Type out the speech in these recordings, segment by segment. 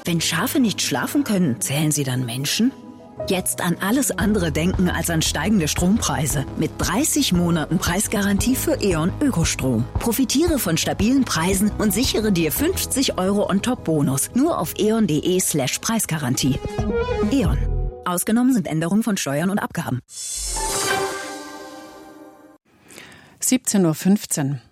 Wenn Schafe nicht schlafen können, zählen sie dann Menschen? Jetzt an alles andere denken als an steigende Strompreise. Mit 30 Monaten Preisgarantie für E.ON Ökostrom. Profitiere von stabilen Preisen und sichere dir 50 € on-top-Bonus. Nur auf eon.de/Preisgarantie. E.ON. Ausgenommen sind Änderungen von Steuern und Abgaben. 17:15 Uhr.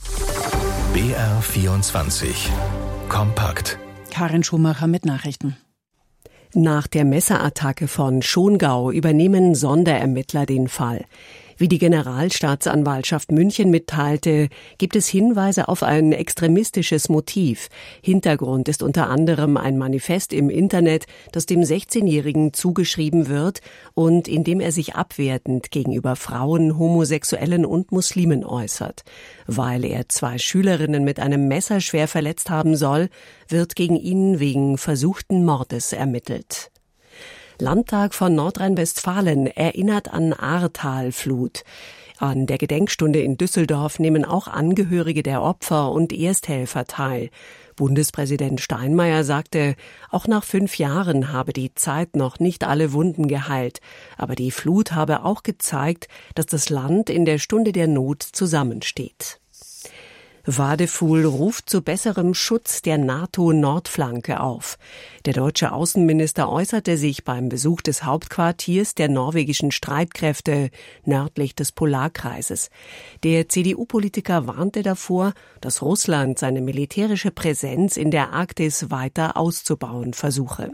BR24 Kompakt. Karin Schumacher mit Nachrichten. Nach der Messerattacke von Schongau übernehmen Sonderermittler den Fall. Wie die Generalstaatsanwaltschaft München mitteilte, gibt es Hinweise auf ein extremistisches Motiv. Hintergrund ist unter anderem ein Manifest im Internet, das dem 16-Jährigen zugeschrieben wird und in dem er sich abwertend gegenüber Frauen, Homosexuellen und Muslimen äußert. Weil er 2 Schülerinnen mit einem Messer schwer verletzt haben soll, wird gegen ihn wegen versuchten Mordes ermittelt. Landtag von Nordrhein-Westfalen erinnert an Ahrtal-Flut. An der Gedenkstunde in Düsseldorf nehmen auch Angehörige der Opfer und Ersthelfer teil. Bundespräsident Steinmeier sagte, auch nach 5 Jahren habe die Zeit noch nicht alle Wunden geheilt. Aber die Flut habe auch gezeigt, dass das Land in der Stunde der Not zusammensteht. Wadefuhl ruft zu besserem Schutz der NATO-Nordflanke auf. Der deutsche Außenminister äußerte sich beim Besuch des Hauptquartiers der norwegischen Streitkräfte nördlich des Polarkreises. Der CDU-Politiker warnte davor, dass Russland seine militärische Präsenz in der Arktis weiter auszubauen versuche.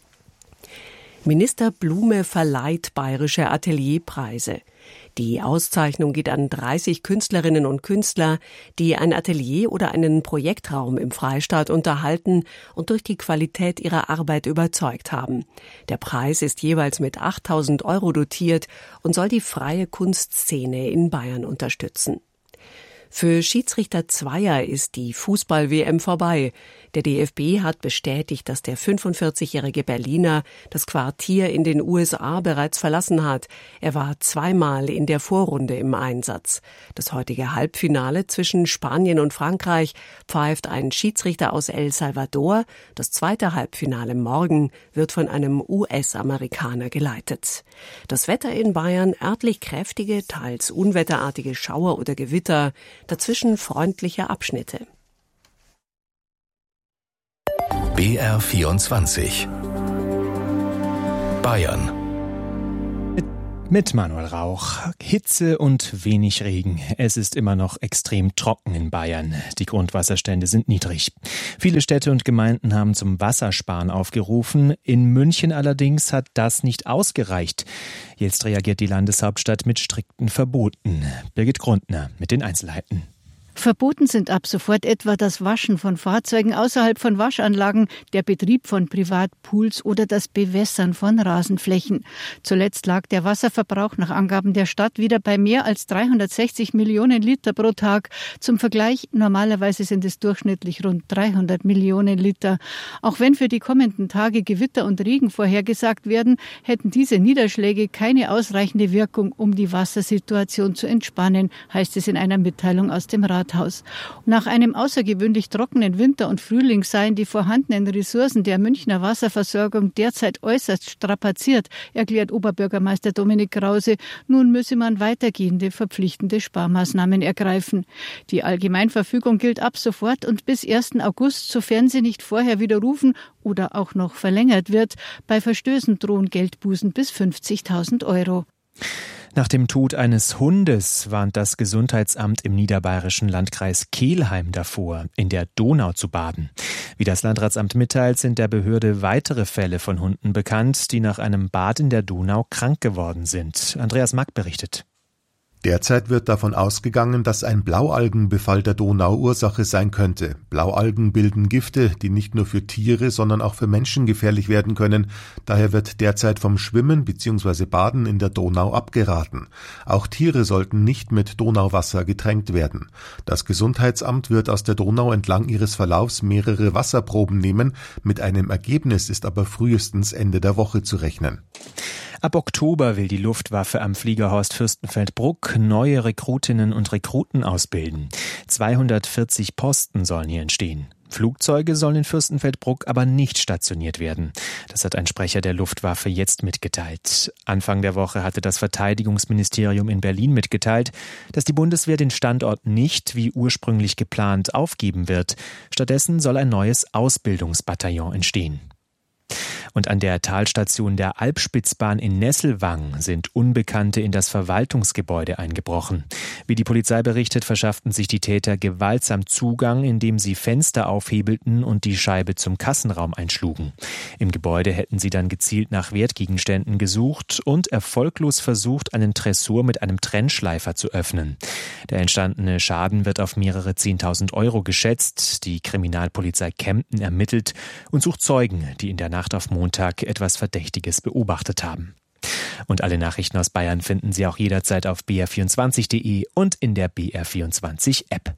Minister Blume verleiht bayerische Atelierpreise. Die Auszeichnung geht an 30 Künstlerinnen und Künstler, die ein Atelier oder einen Projektraum im Freistaat unterhalten und durch die Qualität ihrer Arbeit überzeugt haben. Der Preis ist jeweils mit 8.000 € dotiert und soll die freie Kunstszene in Bayern unterstützen. Für Schiedsrichter Zweier ist die Fußball-WM vorbei. Der DFB hat bestätigt, dass der 45-jährige Berliner das Quartier in den USA bereits verlassen hat. Er war 2-mal in der Vorrunde im Einsatz. Das heutige Halbfinale zwischen Spanien und Frankreich pfeift ein Schiedsrichter aus El Salvador. Das zweite Halbfinale morgen wird von einem US-Amerikaner geleitet. Das Wetter in Bayern: örtlich kräftige, teils unwetterartige Schauer oder Gewitter, dazwischen freundliche Abschnitte. BR24 Bayern. Mit Manuel Rauch. Hitze und wenig Regen. Es ist immer noch extrem trocken in Bayern. Die Grundwasserstände sind niedrig. Viele Städte und Gemeinden haben zum Wassersparen aufgerufen. In München allerdings hat das nicht ausgereicht. Jetzt reagiert die Landeshauptstadt mit strikten Verboten. Birgit Grundner mit den Einzelheiten. Verboten sind ab sofort etwa das Waschen von Fahrzeugen außerhalb von Waschanlagen, der Betrieb von Privatpools oder das Bewässern von Rasenflächen. Zuletzt lag der Wasserverbrauch nach Angaben der Stadt wieder bei mehr als 360 Millionen Liter pro Tag. Zum Vergleich, normalerweise sind es durchschnittlich rund 300 Millionen Liter. Auch wenn für die kommenden Tage Gewitter und Regen vorhergesagt werden, hätten diese Niederschläge keine ausreichende Wirkung, um die Wassersituation zu entspannen, heißt es in einer Mitteilung aus dem Rathaus. Nach einem außergewöhnlich trockenen Winter und Frühling seien die vorhandenen Ressourcen der Münchner Wasserversorgung derzeit äußerst strapaziert, erklärt Oberbürgermeister Dominik Krause. Nun müsse man weitergehende, verpflichtende Sparmaßnahmen ergreifen. Die Allgemeinverfügung gilt ab sofort und bis 1. August, sofern sie nicht vorher widerrufen oder auch noch verlängert wird. Bei Verstößen drohen Geldbußen bis 50.000 €. Nach dem Tod eines Hundes warnt das Gesundheitsamt im niederbayerischen Landkreis Kelheim davor, in der Donau zu baden. Wie das Landratsamt mitteilt, sind der Behörde weitere Fälle von Hunden bekannt, die nach einem Bad in der Donau krank geworden sind. Andreas Mack berichtet. Derzeit wird davon ausgegangen, dass ein Blaualgenbefall der Donau Ursache sein könnte. Blaualgen bilden Gifte, die nicht nur für Tiere, sondern auch für Menschen gefährlich werden können. Daher wird derzeit vom Schwimmen bzw. Baden in der Donau abgeraten. Auch Tiere sollten nicht mit Donauwasser getränkt werden. Das Gesundheitsamt wird aus der Donau entlang ihres Verlaufs mehrere Wasserproben nehmen. Mit einem Ergebnis ist aber frühestens Ende der Woche zu rechnen. Ab Oktober will die Luftwaffe am Fliegerhorst Fürstenfeldbruck neue Rekrutinnen und Rekruten ausbilden. 240 Posten sollen hier entstehen. Flugzeuge sollen in Fürstenfeldbruck aber nicht stationiert werden. Das hat ein Sprecher der Luftwaffe jetzt mitgeteilt. Anfang der Woche hatte das Verteidigungsministerium in Berlin mitgeteilt, dass die Bundeswehr den Standort nicht, wie ursprünglich geplant, aufgeben wird. Stattdessen soll ein neues Ausbildungsbataillon entstehen. Und an der Talstation der Alpspitzbahn in Nesselwang sind Unbekannte in das Verwaltungsgebäude eingebrochen. Wie die Polizei berichtet, verschafften sich die Täter gewaltsam Zugang, indem sie Fenster aufhebelten und die Scheibe zum Kassenraum einschlugen. Im Gebäude hätten sie dann gezielt nach Wertgegenständen gesucht und erfolglos versucht, einen Tresor mit einem Trennschleifer zu öffnen. Der entstandene Schaden wird auf mehrere 10.000 Euro geschätzt. Die Kriminalpolizei Kempten ermittelt und sucht Zeugen, die in der Nacht auf Montag etwas Verdächtiges beobachtet haben. Und alle Nachrichten aus Bayern finden Sie auch jederzeit auf br24.de und in der BR24-App.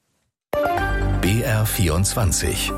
BR24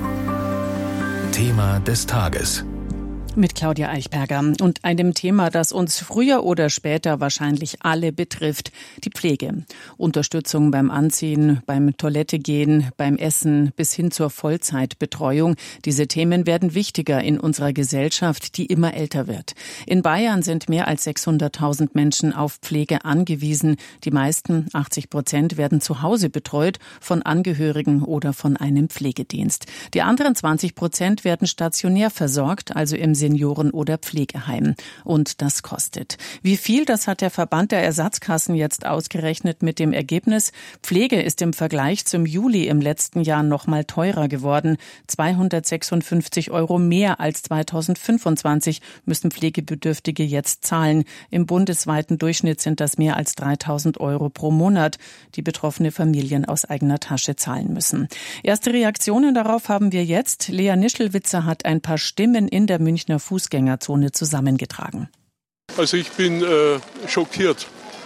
Thema des Tages. Mit Claudia Eichberger und einem Thema, das uns früher oder später wahrscheinlich alle betrifft, die Pflege. Unterstützung beim Anziehen, beim Toilettegehen, beim Essen bis hin zur Vollzeitbetreuung. Diese Themen werden wichtiger in unserer Gesellschaft, die immer älter wird. In Bayern sind mehr als 600.000 Menschen auf Pflege angewiesen. Die meisten, 80%, werden zu Hause betreut von Angehörigen oder von einem Pflegedienst. Die anderen 20% werden stationär versorgt, also im Senioren- oder Pflegeheim. Und das kostet. Wie viel, das hat der Verband der Ersatzkassen jetzt ausgerechnet mit dem Ergebnis: Pflege ist im Vergleich zum Juli im letzten Jahr noch mal teurer geworden. 256 Euro mehr als 2025 müssen Pflegebedürftige jetzt zahlen. Im bundesweiten Durchschnitt sind das mehr als 3.000 Euro pro Monat, die betroffene Familien aus eigener Tasche zahlen müssen. Erste Reaktionen darauf haben wir jetzt. Lea Nischelwitzer hat ein paar Stimmen in der Münchner Fußgängerzone zusammengetragen. Also ich bin schockiert.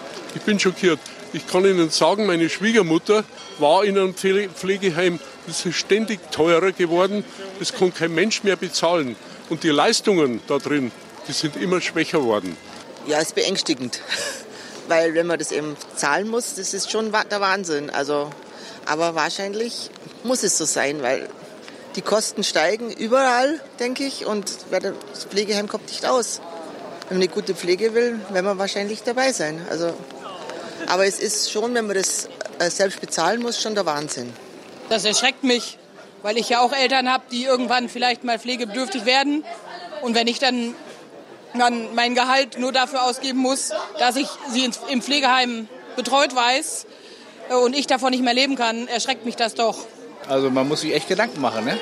Ich kann Ihnen sagen, meine Schwiegermutter war in einem Pflegeheim. Das ist ständig teurer geworden. Das kann kein Mensch mehr bezahlen. Und die Leistungen da drin, die sind immer schwächer worden. Ja, ist beängstigend. Weil wenn man das eben zahlen muss, das ist schon der Wahnsinn. Also, aber wahrscheinlich muss es so sein, weil die Kosten steigen überall, denke ich, und das Pflegeheim kommt nicht aus. Wenn man eine gute Pflege will, werden wir wahrscheinlich dabei sein. Also, aber es ist schon, wenn man das selbst bezahlen muss, schon der Wahnsinn. Das erschreckt mich, weil ich ja auch Eltern habe, die irgendwann vielleicht mal pflegebedürftig werden. Und wenn ich dann mein Gehalt nur dafür ausgeben muss, dass ich sie im Pflegeheim betreut weiß und ich davon nicht mehr leben kann, erschreckt mich das doch. Also man muss sich echt Gedanken machen, ne?